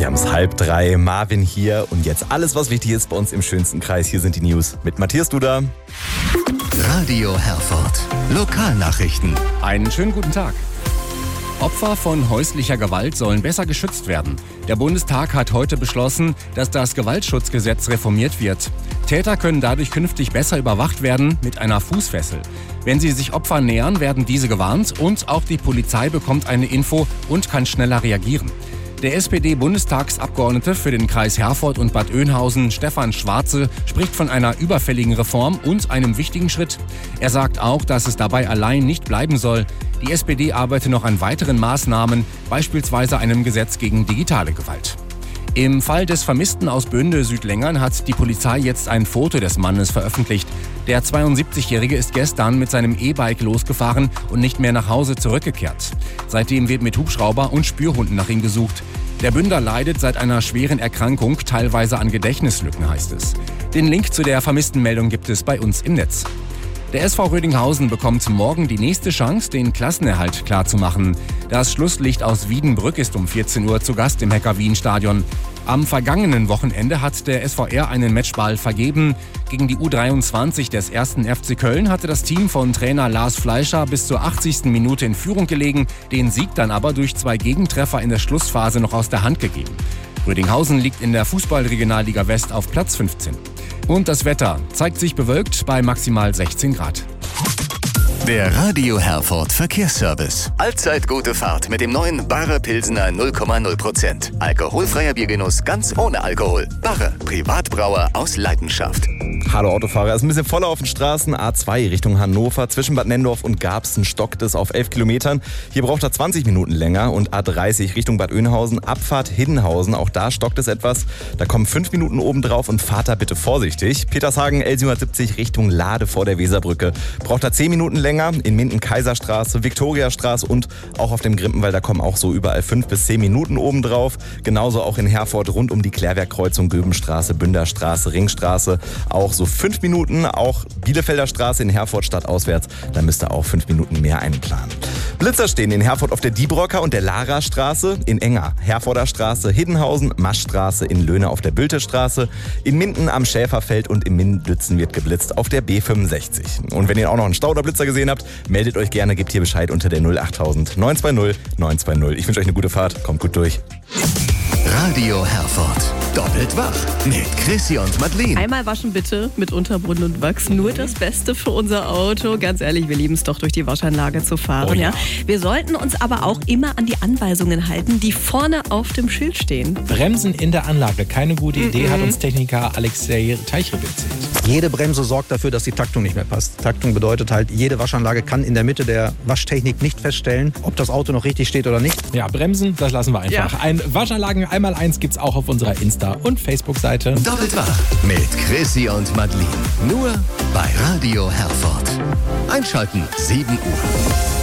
Wir haben es 2:30, Marvin hier und jetzt alles, was wichtig ist bei uns im schönsten Kreis. Hier sind die News mit Matthias Duda. Radio Herford. Lokalnachrichten. Einen schönen guten Tag. Opfer von häuslicher Gewalt sollen besser geschützt werden. Der Bundestag hat heute beschlossen, dass das Gewaltschutzgesetz reformiert wird. Täter können dadurch künftig besser überwacht werden mit einer Fußfessel. Wenn sie sich Opfern nähern, werden diese gewarnt und auch die Polizei bekommt eine Info und kann schneller reagieren. Der SPD-Bundestagsabgeordnete für den Kreis Herford und Bad Oeynhausen, Stefan Schwarze, spricht von einer überfälligen Reform und einem wichtigen Schritt. Er sagt auch, dass es dabei allein nicht bleiben soll. Die SPD arbeitet noch an weiteren Maßnahmen, beispielsweise einem Gesetz gegen digitale Gewalt. Im Fall des Vermissten aus Bünde Südlängern hat die Polizei jetzt ein Foto des Mannes veröffentlicht. Der 72-Jährige ist gestern mit seinem E-Bike losgefahren und nicht mehr nach Hause zurückgekehrt. Seitdem wird mit Hubschrauber und Spürhunden nach ihm gesucht. Der Bünder leidet seit einer schweren Erkrankung, teilweise an Gedächtnislücken, heißt es. Den Link zu der vermissten Meldung gibt es bei uns im Netz. Der SV Rödinghausen bekommt morgen die nächste Chance, den Klassenerhalt klarzumachen. Das Schlusslicht aus Wiedenbrück ist um 14 Uhr zu Gast im Hecker-Wien-Stadion. Am vergangenen Wochenende hat der SVR einen Matchball vergeben. Gegen die U23 des 1. FC Köln hatte das Team von Trainer Lars Fleischer bis zur 80. Minute in Führung gelegen, den Sieg dann aber durch 2 Gegentreffer in der Schlussphase noch aus der Hand gegeben. Rödinghausen liegt in der Fußball-Regionalliga West auf Platz 15. Und das Wetter zeigt sich bewölkt bei maximal 16 Grad. Der Radio Herford Verkehrsservice. Allzeit gute Fahrt mit dem neuen Barre Pilsener 0,0%. Alkoholfreier Biergenuss ganz ohne Alkohol. Barre, Privatbrauer aus Leidenschaft. Hallo Autofahrer, es ist ein bisschen voller auf den Straßen. A2 Richtung Hannover, zwischen Bad Nennendorf und Garbsen stockt es auf 11 Kilometern. Hier braucht er 20 Minuten länger. Und A30 Richtung Bad Oeynhausen, Abfahrt Hiddenhausen, auch da stockt es etwas. Da kommen 5 Minuten obendrauf und fahrt da bitte vorsichtig. Petershagen L770 Richtung Lade vor der Weserbrücke. Braucht er 10 Minuten länger. In Minden Kaiserstraße, Viktoriastraße und auch auf dem Grimpenwald, da kommen auch so überall 5 bis 10 Minuten obendrauf. Genauso auch in Herford rund um die Klärwerkkreuzung, Göbenstraße, Bünderstraße, Ringstraße. Auch so 5 Minuten, auch Bielefelder Straße in Herford stadtauswärts, da müsst ihr auch 5 Minuten mehr einplanen. Blitzer stehen in Herford auf der Diebrocker und der Lara-Straße, in Enger, Herforder Straße, Hiddenhausen, Maschstraße, in Löhne auf der Bültestraße, in Minden am Schäferfeld und in Minden-Lützen wird geblitzt auf der B65. Und wenn ihr auch noch einen Stau oder Blitzer gesehen habt, meldet euch gerne, gebt hier Bescheid unter der 08000 920 920. Ich wünsche euch eine gute Fahrt, kommt gut durch. Radio Herford. Doppelt wach mit Chrissy und Madeleine. Einmal waschen bitte mit Unterbrunnen und Wachs. Nur das Beste für unser Auto. Ganz ehrlich, wir lieben es doch, durch die Waschanlage zu fahren. Oh ja. Wir sollten uns aber auch immer an die Anweisungen halten, die vorne auf dem Schild stehen. Bremsen in der Anlage, keine gute Idee, hat uns Techniker Alexei Teichre erzählt. Jede Bremse sorgt dafür, dass die Taktung nicht mehr passt. Taktung bedeutet halt, jede Waschanlage kann in der Mitte der Waschtechnik nicht feststellen, ob das Auto noch richtig steht oder nicht. Ja, Bremsen, das lassen wir einfach. Ja. Ein Waschanlagen 1x1 gibt's auch auf unserer Insta- und Facebook-Seite. Doppelt wach mit Chrissy und Madeleine. Nur bei Radio Herford. Einschalten, 7 Uhr.